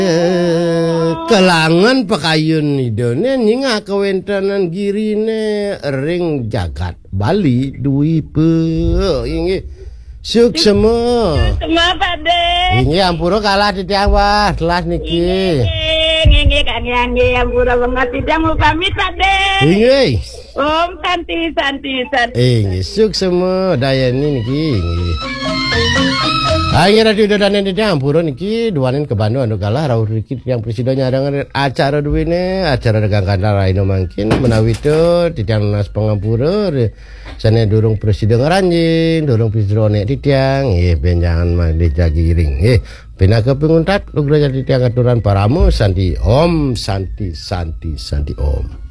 Kelangan pakayun idone nyingah kawentanan girine ring jagat Bali dui pe ingi suksema Pak De. ingi ampura kalah di tiang wah telas niki Nggih Kang Yangge ampura banget sidang mau pamit Pak De. ingi Om santi. ingi suksema dayani niki ingi Ayo radio dan di ampura niki duanin ke Bandung anu kalah rawuh dikit yang presidennya dengan acara duwine acara dagang kandar raino mangkin menawi itu di nas pengampura sana durung presiden ranjing durung presiden di tiang benjangan mah dijagiring pina kepinguntat lu jadi tiang aturan paramu santi om santi om